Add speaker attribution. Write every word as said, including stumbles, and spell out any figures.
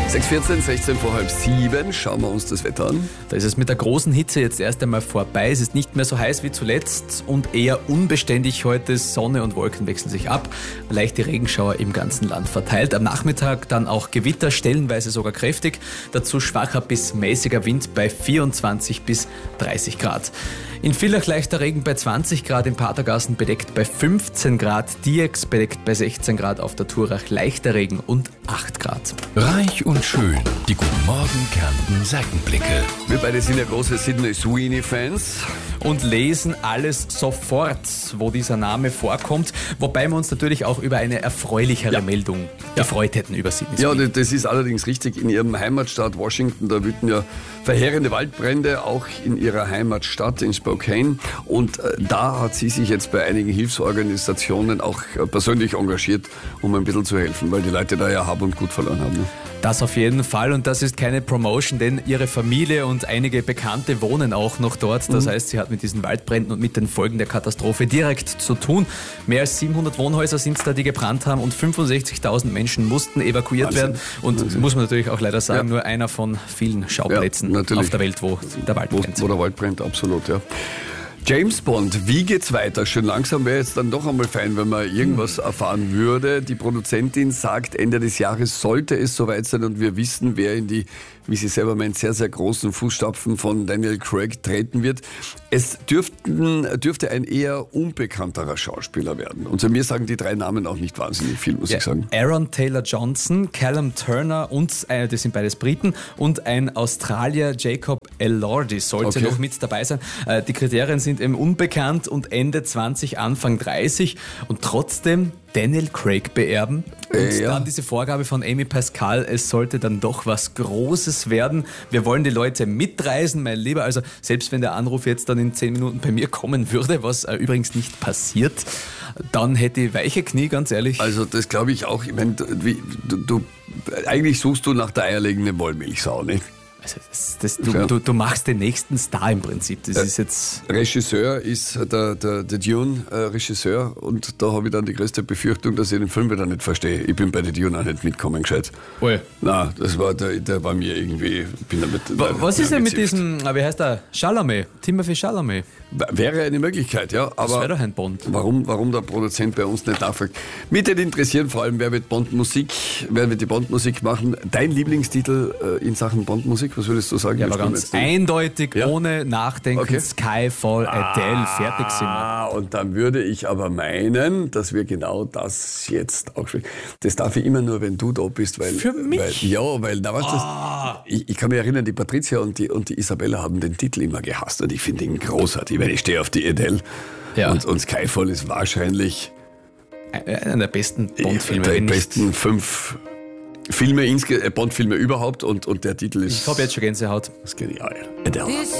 Speaker 1: sechs Uhr vierzehn, sechzehn vor halb sieben. Schauen wir uns das Wetter an.
Speaker 2: Da ist es mit der großen Hitze jetzt erst einmal vorbei. Es ist nicht mehr so heiß wie zuletzt und eher unbeständig heute. Sonne und Wolken wechseln sich ab. Leichte Regenschauer im ganzen Land verteilt. Am Nachmittag dann auch Gewitter, stellenweise sogar kräftig. Dazu schwacher bis mäßiger Wind bei vierundzwanzig bis dreißig Grad. In Villach leichter Regen bei zwanzig Grad, in Patergassen bedeckt bei fünfzehn Grad, Diex bedeckt bei sechzehn Grad, auf der Turach leichter Regen und acht Grad.
Speaker 3: Reich und schön, die Guten Morgen Kärnten Seitenblicke.
Speaker 1: Wir beide sind ja große Sydney Sweeney-Fans.
Speaker 2: Und lesen alles sofort, wo dieser Name vorkommt, wobei wir uns natürlich auch über eine erfreulichere
Speaker 1: Ja.
Speaker 2: Meldung gefreut hätten über Sydney
Speaker 1: Ja,
Speaker 2: Sweeney.
Speaker 1: das ist allerdings richtig. In ihrem Heimatstaat Washington, da wüten ja verheerende Waldbrände, auch in ihrer Heimatstadt in Spokane. Und äh, da hat sie sich jetzt bei einigen Hilfsorganisationen auch äh, persönlich engagiert, um ein bisschen zu helfen, weil die Leute da ja Hab und Gut verloren haben. Ne?
Speaker 2: Das auf jeden Fall, und das ist keine Promotion, denn ihre Familie und einige Bekannte wohnen auch noch dort. Das heißt, sie hat mit diesen Waldbränden und mit den Folgen der Katastrophe direkt zu tun. Mehr als siebenhundert Wohnhäuser sind es da, die gebrannt haben, und fünfundsechzigtausend Menschen mussten evakuiert
Speaker 1: Wahnsinn.
Speaker 2: werden. Und
Speaker 1: Wahnsinn.
Speaker 2: muss man natürlich auch leider sagen,
Speaker 1: Ja.
Speaker 2: nur einer von vielen Schauplätzen
Speaker 1: Ja, natürlich.
Speaker 2: auf der Welt, wo der Wald
Speaker 1: Wo,
Speaker 2: brennt.
Speaker 1: wo der Wald brennt, absolut, ja. James Bond, wie geht's weiter? Schön langsam wäre jetzt dann doch einmal fein, wenn man irgendwas erfahren würde. Die Produzentin sagt, Ende des Jahres sollte es soweit sein und wir wissen, wer in die, wie sie selber meint, sehr, sehr großen Fußstapfen von Daniel Craig treten wird. Es dürften, dürfte ein eher unbekannterer Schauspieler werden. Und zu mir sagen die drei Namen auch nicht wahnsinnig viel, muss
Speaker 2: Ja,
Speaker 1: ich sagen.
Speaker 2: Aaron Taylor Johnson, Callum Turner und, äh, das sind beides Briten, und ein Australier, Jacob Elordi, sollte
Speaker 1: Okay.
Speaker 2: noch mit dabei sein. Äh, die Kriterien sind eben unbekannt und Ende zwanzig, Anfang dreißig, und trotzdem Daniel Craig beerben. Und
Speaker 1: Äh, ja.
Speaker 2: dann diese Vorgabe von Amy Pascal, es sollte dann doch was Großes werden. Wir wollen die Leute mitreisen, mein Lieber. Also selbst wenn der Anruf jetzt dann in zehn Minuten bei mir kommen würde, was äh, übrigens nicht passiert, dann hätte ich weiche Knie, ganz ehrlich.
Speaker 1: Also das glaube ich auch. Ich meine, du, wie- du, du, eigentlich suchst du nach der eierlegenden Wollmilchsau, nicht?
Speaker 2: Also das, das, du,
Speaker 1: Ja.
Speaker 2: du, du machst den nächsten Star im Prinzip. Das ist jetzt...
Speaker 1: Regisseur ist der, der, der Dune-Regisseur und da habe ich dann die größte Befürchtung, dass ich den Film wieder nicht verstehe. Ich bin bei der Dune auch nicht mitgekommen gescheit.
Speaker 2: Oh.
Speaker 1: Na, das war der, der war mir irgendwie. Bin damit,
Speaker 2: Wa- Was ist denn mit
Speaker 1: angezipft.
Speaker 2: diesem, ah, wie heißt der? Chalamet, Timothy Chalamet.
Speaker 1: Wäre eine Möglichkeit, ja.
Speaker 2: Das wäre
Speaker 1: Aber
Speaker 2: doch ein Bond.
Speaker 1: warum, warum der Produzent bei uns nicht nachfragt? Mich würde interessieren, vor allem, wer wird Bond-Musik, wer wird die Bond-Musik machen? Dein Lieblingstitel äh, in Sachen Bond-Musik, was würdest du sagen?
Speaker 2: Ja,
Speaker 1: Das
Speaker 2: aber
Speaker 1: kann man
Speaker 2: ganz
Speaker 1: jetzt nicht-
Speaker 2: eindeutig,
Speaker 1: Ja.
Speaker 2: ohne Nachdenken,
Speaker 1: Okay.
Speaker 2: Skyfall, Adele, fertig sind wir.
Speaker 1: Ah, und dann würde ich aber meinen, dass wir genau das jetzt auch spielen. Das darf ich immer nur, wenn du da bist, weil...
Speaker 2: Für mich?
Speaker 1: Weil, ja, weil, da weißt du,
Speaker 2: Ah.
Speaker 1: ich, ich kann mich erinnern, die Patricia und die, und die Isabella haben den Titel immer gehasst und ich finde ihn großartig, weil ich stehe auf die Adele.
Speaker 2: Ja.
Speaker 1: Und, und Skyfall ist wahrscheinlich
Speaker 2: Einer der besten Bond-Filme.
Speaker 1: der
Speaker 2: wenn nicht-
Speaker 1: besten fünf Filme, insge- äh, Bond-Filme überhaupt und, und der Titel ist,
Speaker 2: Ich habe jetzt schon Gänsehaut.
Speaker 1: ist genial. Adele.